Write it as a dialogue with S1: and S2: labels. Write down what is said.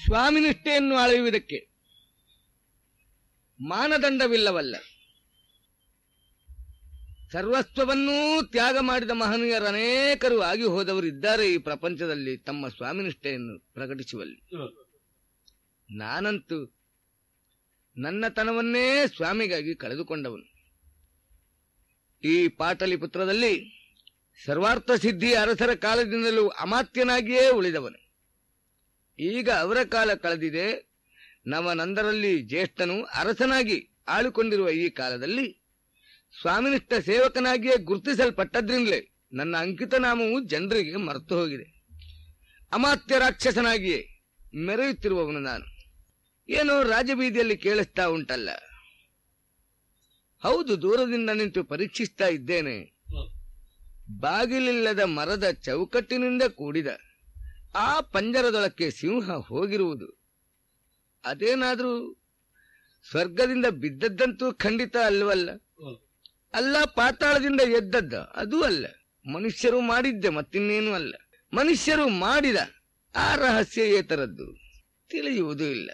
S1: ಸ್ವಾಮಿನಿಷ್ಠೆಯನ್ನು ಅಳೆಯುವುದಕ್ಕೆ ಮಾನದಂಡವಿಲ್ಲವಲ್ಲ. ಸರ್ವಸ್ವವನ್ನೂ ತ್ಯಾಗ ಮಾಡಿದ ಮಹನೀಯರು ಅನೇಕರು ಆಗಿ ಹೋದವರು ಇದ್ದಾರೆ ಈ ಪ್ರಪಂಚದಲ್ಲಿ ತಮ್ಮ ಸ್ವಾಮಿನಿಷ್ಠೆಯನ್ನು ಪ್ರಕಟಿಸುವಲ್ಲಿ. ನಾನಂತೂ ನನ್ನತನವನ್ನೇ ಸ್ವಾಮಿಗಾಗಿ ಕಳೆದುಕೊಂಡವನು. ಈ ಪಾಟಲಿಪುತ್ರದಲ್ಲಿ ಸರ್ವಾರ್ಥ ಸಿದ್ಧಿ ಅರಸರ ಕಾಲದಿಂದಲೂ ಅಮಾತ್ಯನಾಗಿಯೇ ಉಳಿದವನು. ಈಗ ಅವರ ಕಾಲ ಕಳೆದಿದೆ. ನವನಂದರಲ್ಲಿ ಜ್ಯೇಷ್ಠನು ಅರಸನಾಗಿ ಆಳಿಕೊಂಡಿರುವ ಈ ಕಾಲದಲ್ಲಿ ಸ್ವಾಮಿನಿಷ್ಠ ಸೇವಕನಾಗಿಯೇ ಗುರುತಿಸಲ್ಪಟ್ಟದ್ರಿಂದಲೇ ನನ್ನ ಅಂಕಿತ ನಾಮವು ಜನರಿಗೆ ಮರೆತು ಹೋಗಿದೆ. ಅಮಾತ್ಯ ರಾಕ್ಷಸನಾಗಿಯೇ ಮೆರೆಯುತ್ತಿರುವವನು ನಾನು. ಏನೋ ರಾಜಬೀದಿಯಲ್ಲಿ ಕೇಳಿಸ್ತಾ ಉಂಟಲ್ಲ. ಹೌದು, ದೂರದಿಂದ ನಿಂತು ಪರೀಕ್ಷಿಸ್ತಾ ಇದ್ದೇನೆ. ಬಾಗಿಲಿಲ್ಲದ ಮರದ ಚೌಕಟ್ಟಿನಿಂದ ಕೂಡಿದ ಆ ಪಂಜರದೊಳಕ್ಕೆ ಸಿಂಹ ಹೋಗಿರುವುದು ಅದೇನಾದ್ರೂ ಸ್ವರ್ಗದಿಂದ ಬಿದ್ದದ್ದಂತೂ ಖಂಡಿತ ಅಲ್ವಲ್ಲ. ಅಲ್ಲ, ಪಾತಾಳದಿಂದ ಎದ್ದದ್ದ ಅದೂ ಅಲ್ಲ. ಮನುಷ್ಯರು ಮಾಡಿದ್ದೆ, ಮತ್ತಿನ್ನೇನು ಅಲ್ಲ. ಮನುಷ್ಯರು ಮಾಡಿದ ಆ ರಹಸ್ಯ ಏತರದ್ದು ತಿಳಿಯುವುದೂ ಇಲ್ಲ.